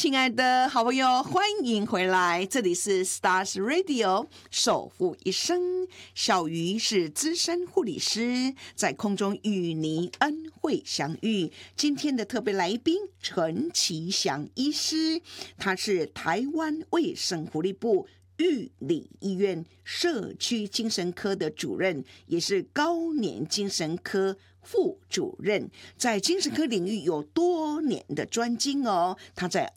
亲爱的好朋友，欢迎回来，这里是 Stars Radio 守护一生。小鱼是资深护理师，在空中与您恩惠相遇。今天的特别来宾陈其祥医师，他是台湾卫生福利部玉里医院社区精神科的主任，也是高年精神科副主任，在精神科领域有多年的专精哦。他在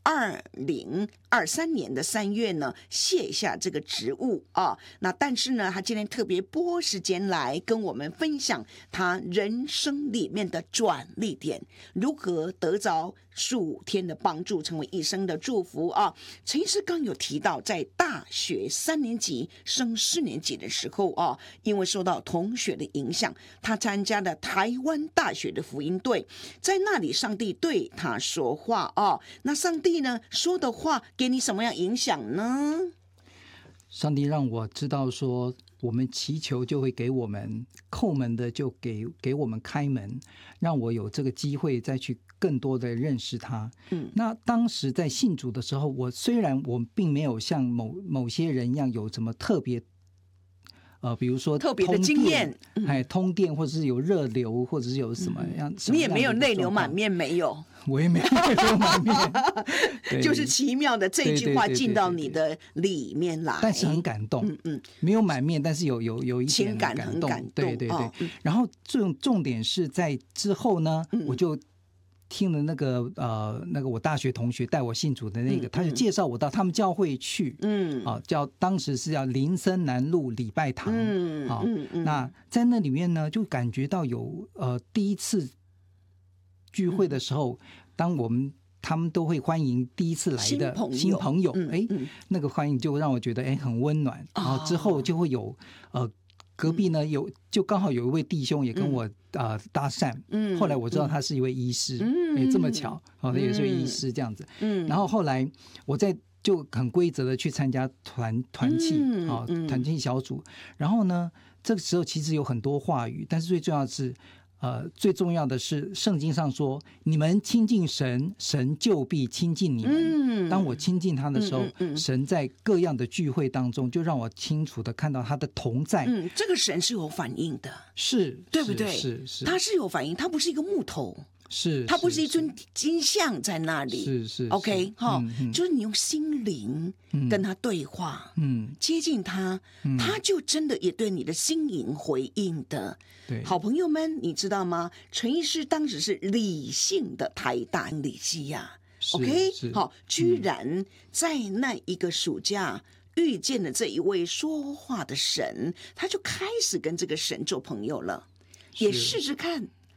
2023年的3月呢卸下这个职务啊。那但是呢，他今天特别拨时间来跟我们分享他人生里面的转捩点，如何得着15天的帮助，成为一生的祝福啊。陈医师刚有提到，在大学3年级升4年级的时候啊，因为受到同学的影响，他参加了台湾大学的福音队，在那里上帝对他说话啊。那上帝呢说的话给你什么样影响呢？ 上帝让我知道说，我们祈求就会给我们，叩门的就给我们开门，让我有这个机会再去更多的认识他。那当时在信主的时候，虽然我并没有像某些人一样有什么特别比如说特别的经验， 通电或者是有热流，或者是有什么样， 你也没有泪流满面，没有， 我也没有泪流满面就是奇妙的这句话进到你的里面来， 但是很感动，没有满面，但是有一点情感很感动， 对。然后重点是在之后呢，我就听了那个我大学同学带我信主的那个，他就介绍我到他们教会去，当时是叫林森南路礼拜堂，那在那里面呢，就感觉到有第一次聚会的时候，当他们都会欢迎第一次来的新朋友，那个欢迎就让我觉得很温暖，然后之后就会有隔壁呢就刚好有一位弟兄也跟我搭讪，后来我知道他是一位医师，这么巧，他也是位医师这样子，然后后来我就很规则的去参加团契团契小组，然后呢，这个时候其实有很多话语，但是最重要的是圣经上说，你们亲近神，神就必亲近你们。当我亲近他的时候，神在各样的聚会当中就让我清楚的看到他的同在。 这个神是有反应的， 是对不对？ 是他是有反应，他不是一个木头，它不是一尊金像在那里， 是 OK 就是你用心灵跟他对话，接近他，他就真的也对你的心灵回应的。 对， 好朋友们，你知道吗？陈医师当时是理性的台大理系呀，OK 居然在那一个暑假遇见了这一位说话的神，他就开始跟这个神做朋友了。也试试看